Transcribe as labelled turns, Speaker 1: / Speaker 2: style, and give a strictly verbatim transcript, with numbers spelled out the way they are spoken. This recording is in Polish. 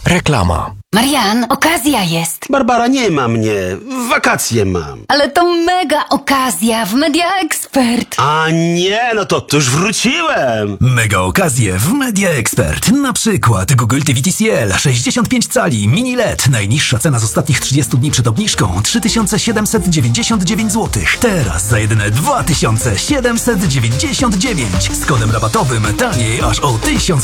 Speaker 1: Reklama.
Speaker 2: Marian, okazja jest.
Speaker 3: Barbara, nie ma mnie. Wakacje mam.
Speaker 2: Ale to mega okazja w Media Expert.
Speaker 3: A nie, no to, to już wróciłem.
Speaker 4: Mega okazje w Media Expert. Na przykład Google T V T C L sześćdziesiąt pięć cali mini L E D. Najniższa cena z ostatnich trzydziestu dni przed obniżką trzy tysiące siedemset dziewięćdziesiąt dziewięć złotych. Teraz za jedyne dwa tysiące siedemset dziewięćdziesiąt dziewięć. Z kodem rabatowym taniej aż o tysiąc